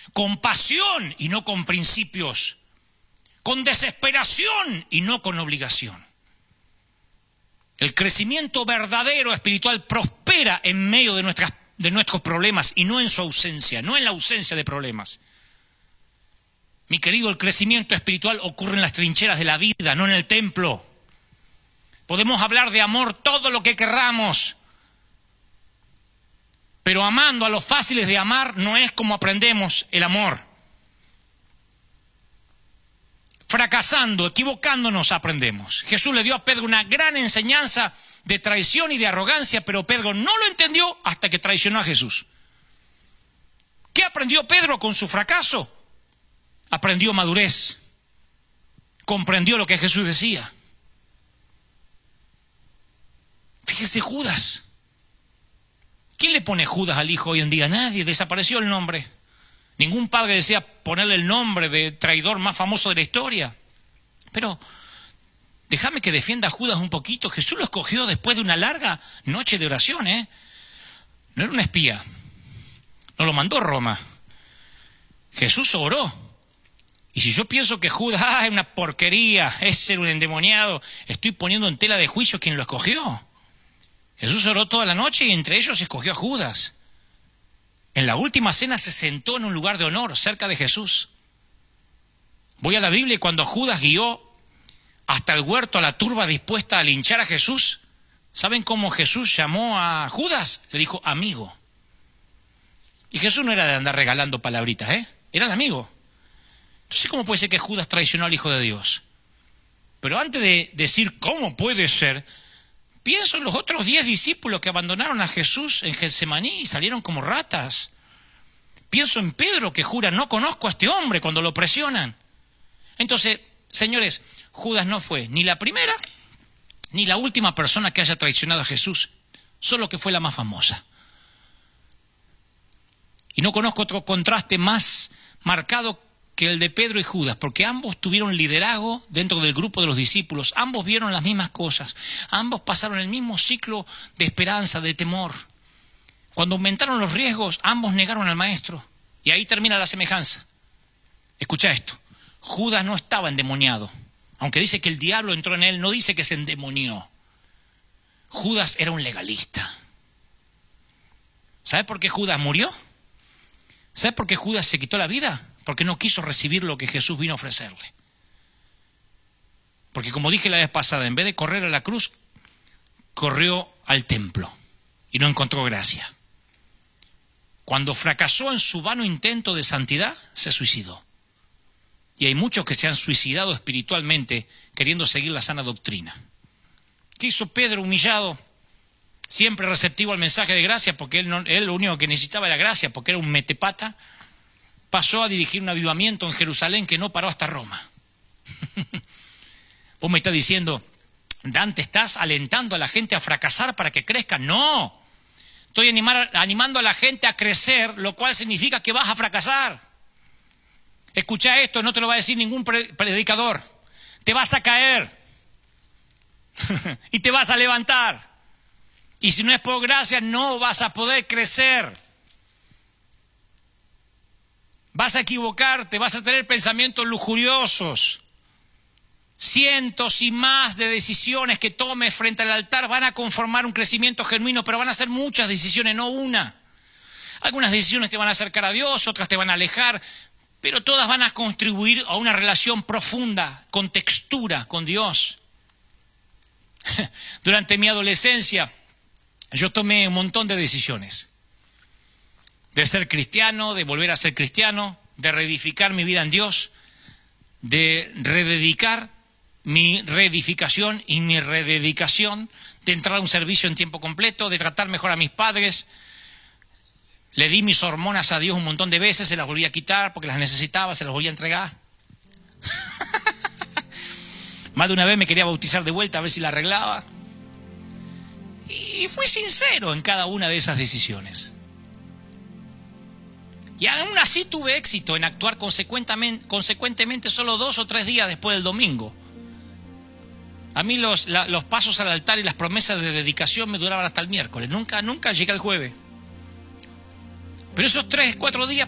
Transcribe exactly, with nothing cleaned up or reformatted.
con pasión y no con principios, con desesperación y no con obligación. El crecimiento verdadero espiritual prospera en medio de, nuestras, de nuestros problemas y no en su ausencia, no en la ausencia de problemas. Mi querido, el crecimiento espiritual ocurre en las trincheras de la vida, no en el templo. Podemos hablar de amor todo lo que querramos, pero amando a los fáciles de amar no es como aprendemos el amor. Fracasando, equivocándonos, aprendemos. Jesús le dio a Pedro una gran enseñanza de traición y de arrogancia, pero Pedro no lo entendió hasta que traicionó a Jesús. ¿Qué aprendió Pedro con su fracaso? Aprendió madurez, comprendió lo que Jesús decía. Fíjese Judas. ¿Quién le pone Judas al hijo hoy en día? Nadie, desapareció el nombre. Ningún padre desea ponerle el nombre de traidor más famoso de la historia. Pero déjame que defienda a Judas un poquito. Jesús lo escogió después de una larga noche de oración, ¿eh? No era un espía. No lo mandó Roma. Jesús oró. Y si yo pienso que Judas ah, es una porquería, es ser un endemoniado, estoy poniendo en tela de juicio quien lo escogió. Jesús oró toda la noche y entre ellos escogió a Judas. En la última cena se sentó en un lugar de honor cerca de Jesús. Voy a la Biblia y cuando Judas guió hasta el huerto a la turba dispuesta a linchar a Jesús, ¿saben cómo Jesús llamó a Judas? Le dijo amigo. Y Jesús no era de andar regalando palabritas, ¿eh? Era el amigo. Entonces, ¿cómo puede ser que Judas traicionó al Hijo de Dios? Pero antes de decir cómo puede ser, pienso en los otros diez discípulos que abandonaron a Jesús en Getsemaní y salieron como ratas. Pienso en Pedro que jura, no conozco a este hombre, cuando lo presionan. Entonces, señores, Judas no fue ni la primera ni la última persona que haya traicionado a Jesús, solo que fue la más famosa. Y no conozco otro contraste más marcado que el de Pedro y Judas, porque ambos tuvieron liderazgo dentro del grupo de los discípulos, ambos vieron las mismas cosas, ambos pasaron el mismo ciclo de esperanza, de temor. Cuando aumentaron los riesgos, ambos negaron al maestro, y ahí termina la semejanza. Escucha esto, Judas no estaba endemoniado, aunque dice que el diablo entró en él, no dice que se endemonió. Judas era un legalista. ¿Sabe por qué Judas murió? ¿Sabe por qué Judas se quitó la vida? Porque no quiso recibir lo que Jesús vino a ofrecerle. Porque como dije la vez pasada, en vez de correr a la cruz, corrió al templo y no encontró gracia. Cuando fracasó en su vano intento de santidad, se suicidó. Y hay muchos que se han suicidado espiritualmente queriendo seguir la sana doctrina. ¿Qué hizo Pedro humillado? Siempre receptivo al mensaje de gracia, porque él, no, él lo único que necesitaba era gracia, porque era un metepata. Pasó a dirigir un avivamiento en Jerusalén que no paró hasta Roma. Vos me estás diciendo, Dante, ¿estás alentando a la gente a fracasar para que crezca? No, estoy animar, animando a la gente a crecer, lo cual significa que vas a fracasar. Escucha esto, no te lo va a decir ningún predicador. Te vas a caer y te vas a levantar. Y si no es por gracia, no vas a poder crecer. Vas a equivocarte, vas a tener pensamientos lujuriosos. Cientos y más de decisiones que tomes frente al altar van a conformar un crecimiento genuino, pero van a ser muchas decisiones, no una. Algunas decisiones te van a acercar a Dios, otras te van a alejar, pero todas van a contribuir a una relación profunda, con textura, con Dios. Durante mi adolescencia, yo tomé un montón de decisiones. De ser cristiano, de volver a ser cristiano, de reedificar mi vida en Dios, de rededicar mi reedificación y mi rededicación, de entrar a un servicio en tiempo completo, de tratar mejor a mis padres. Le di mis hormonas a Dios un montón de veces, se las volví a quitar porque las necesitaba, se las volví a entregar. Más de una vez me quería bautizar de vuelta a ver si la arreglaba. Y fui sincero en cada una de esas decisiones. Y aún así tuve éxito en actuar consecuentemente, consecuentemente solo dos o tres días después del domingo. A mí los, la, los pasos al altar y las promesas de dedicación me duraban hasta el miércoles. Nunca, nunca llegué al jueves. Pero esos tres, cuatro días